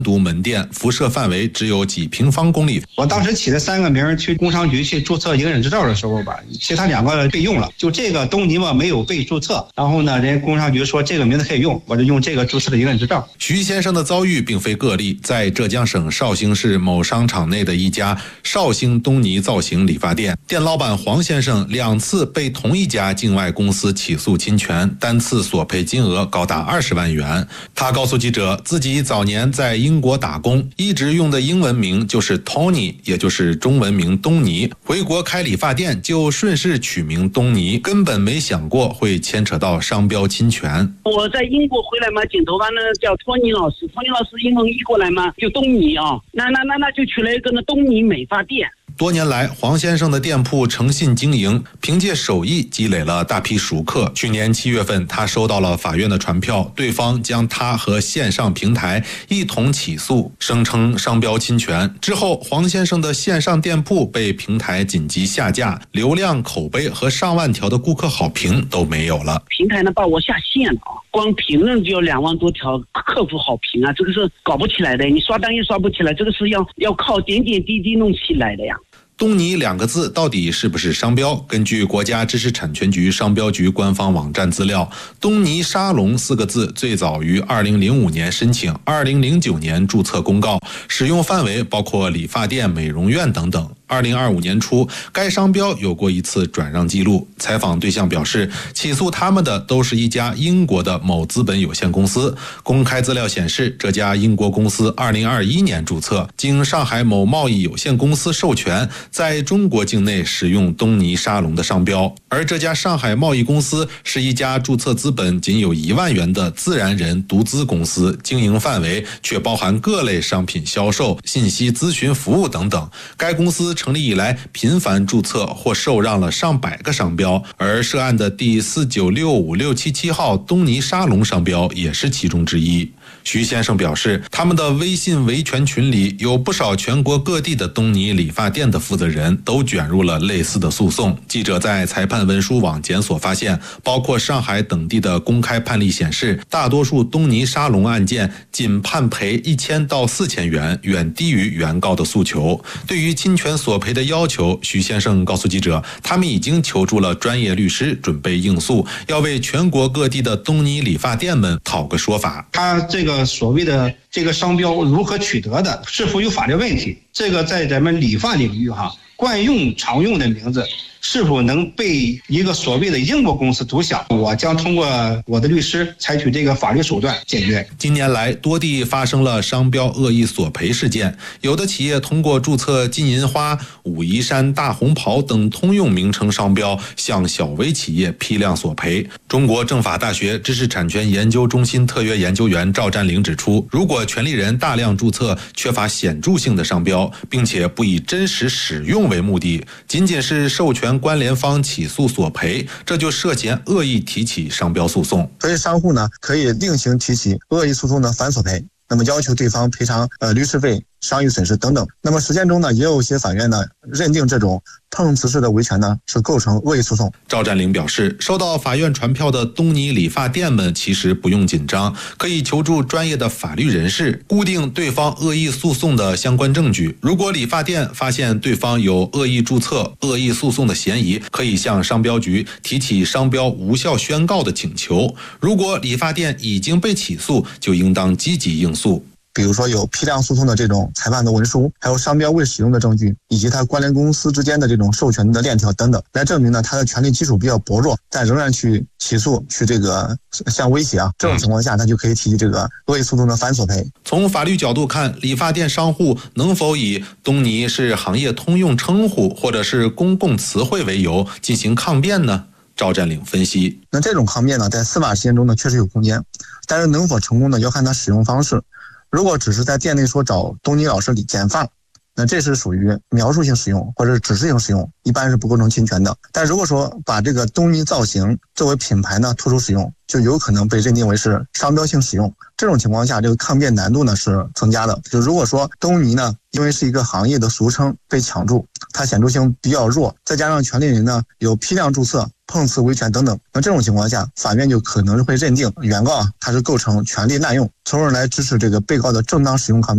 独门店，辐射范围只有几平方公里。 我当时起了3个名去工商局去注册营业执照的时候吧，其他2个备用了，就这个东尼嘛没有被注册。然后呢，人家工商局说这个名字可以用，我就用这个注册的营业执照。 徐先生的遭遇并非个例，在浙江省绍兴市某商场内的一家绍兴东尼造型理发店，店老板黄先生2次被同一家境外公司起诉侵权，单次索赔金额高达20万元。他告诉记者，自己早年在英国打工，一直用的英文名就是 Tony， 也就是中文名东尼。回国开理发店就顺势取名东尼，根本没想过会牵扯到商标侵权。 我在英国回来嘛，剪头发呢叫托尼老师，托尼老师英文译过来嘛就东尼啊，那就取了一个东尼美发店。 多年来，黄先生的店铺诚信经营，凭借手艺积累了大批熟客。去年7月份，他收到了法院的传票，对方将他和线上平台一同起诉，声称商标侵权。之后，黄先生的线上店铺被平台紧急下架，流量、口碑和上万条的顾客好评都没有了。 平台呢把我下线了啊，光评论就要2万多条客户好评啊，这个是搞不起来的，你刷单也刷不起来，这个是要靠点点滴滴弄起来的呀。 东尼2个字到底是不是商标？根据国家知识产权局商标局官方网站资料，东尼沙龙4个字最早于2005年申请，2009年注册公告，使用范围包括理发店、美容院等等。2025年初，该商标有过一次转让记录。采访对象表示，起诉他们的都是一家英国的某资本有限公司。公开资料显示，这家英国公司2021年注册，经上海某贸易有限公司授权，在中国境内使用东尼沙龙的商标。而这家上海贸易公司是一家注册资本仅有1万元的自然人独资公司，经营范围却包含各类商品销售、信息咨询服务等等。该公司成立以来频繁注册或受让了上百个商标，而涉案的第4965677号东尼沙龙商标也是其中之一。徐先生表示，他们的微信维权群里有不少全国各地的东尼理发店的负责人都卷入了类似的诉讼。记者在裁判文书网检索发现，包括上海等地的公开判例显示，大多数东尼沙龙案件仅判赔1000到4000元，远低于原告的诉求。对于侵权索赔的要求，徐先生告诉记者，他们已经求助了专业律师，准备应诉，要为全国各地的东尼理发店们讨个说法。 他这个所谓的这个商标如何取得的，是否有法律问题，这个在咱们理发领域惯用常用的名字是否能被一个所谓的英国公司独享，我将通过我的律师采取这个法律手段解决。 近年来，多地发生了商标恶意索赔事件，有的企业通过注册金银花、武夷山、大红袍等通用名称商标，向小微企业批量索赔。中国政法大学知识产权研究中心特约研究员赵占领指出，如果权利人大量注册缺乏显著性的商标，并且不以真实使用为目的，仅仅是授权关联方起诉索赔，这就涉嫌恶意提起商标诉讼。 所以商户呢可以另行提起恶意诉讼的反索赔，那么要求对方赔偿律师费、商誉损失等等。那么实践中呢，也有一些法院呢认定这种碰瓷式的维权呢是构成恶意诉讼。 赵占领表示，收到法院传票的东尼理发店们其实不用紧张，可以求助专业的法律人士，固定对方恶意诉讼的相关证据。如果理发店发现对方有恶意注册、恶意诉讼的嫌疑，可以向商标局提起商标无效宣告的请求。如果理发店已经被起诉，就应当积极应诉。 比如说有批量诉讼的这种裁判的文书，还有商标未使用的证据，以及它关联公司之间的这种授权的链条等等，来证明呢它的权利基础比较薄弱，但仍然去起诉、去这个向威胁这种情况下，它就可以提起这个恶意诉讼的反索赔。 从法律角度看，理发店商户能否以东尼是行业通用称呼或者是公共词汇为由进行抗辩呢？赵占领分析， 那这种抗辩呢，在司法实践中呢确实有空间，但是能否成功呢，要看它使用方式。如果只是在店内说找东尼老师剪发，那这是属于描述性使用或者是指示性使用，一般是不构成侵权的。但如果说把这个东尼造型作为品牌呢突出使用，就有可能被认定为是商标性使用。这种情况下，这个抗辩难度呢是增加的。就如果说东尼呢因为是一个行业的俗称被抢注，它显著性比较弱，再加上权利人呢有批量注册、碰瓷维权等等，那这种情况下，法院就可能会认定原告他是构成权利滥用，从而来支持这个被告的正当使用抗辩。